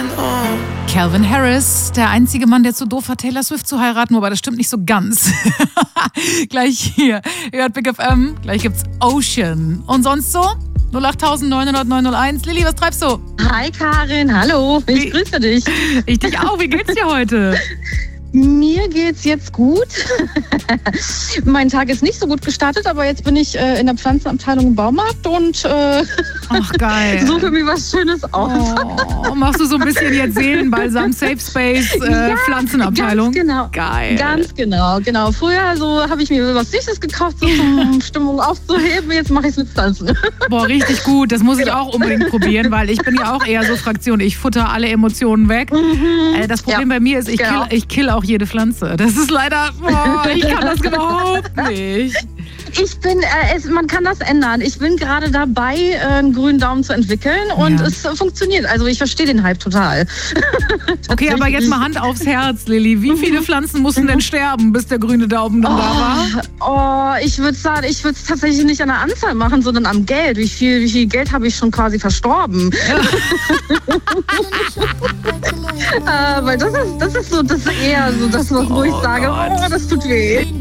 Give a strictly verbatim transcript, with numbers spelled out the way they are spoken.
Calvin Harris, der einzige Mann, der zu doof war, Taylor Swift zu heiraten, aber das stimmt nicht so ganz. Gleich hier, ihr hört Big F M, gleich gibt's Ocean. Und sonst so? null acht neun null null neun null eins. Lilly, was treibst du? Hi Karin, hallo, ich grüße dich. Ich dich auch, wie geht's dir heute? Mir geht's jetzt gut. Mein Tag ist nicht so gut gestartet, aber jetzt bin ich äh, in der Pflanzenabteilung im Baumarkt und äh, Ach, geil. suche mir was Schönes aus. Oh, machst du so ein bisschen jetzt Seelenbalsam, Safe Space, äh, ja, Pflanzenabteilung? Ganz genau. Geil. Ganz genau, genau. Früher so habe ich mir was Süßes gekauft, so um Stimmung aufzuheben. Jetzt mache ich es mit Pflanzen. Boah, richtig gut. Das muss ich auch unbedingt probieren, weil ich bin ja auch eher so Fraktion. Ich futter alle Emotionen weg. Mhm. Äh, das Problem Ja, bei mir ist, ich genau. kill, ich kill auch jede Pflanze. Das ist leider, boah, ich kann das überhaupt nicht. Ich bin, äh, es, man kann das ändern. Ich bin gerade dabei, äh, einen grünen Daumen zu entwickeln und Ja. es äh, funktioniert. Also ich verstehe den Hype total. Okay, aber jetzt mal Hand aufs Herz, Lilly. Wie viele Pflanzen mussten denn sterben, bis der grüne Daumen dann da war? Oh, ich würde sagen, ich würde es tatsächlich nicht an der Anzahl machen, sondern am Geld. Wie viel, wie viel Geld habe ich schon quasi verstorben? äh, weil das ist, das ist so, das ist eher so das, wo ich Oh sage, Gott. oh, das tut weh.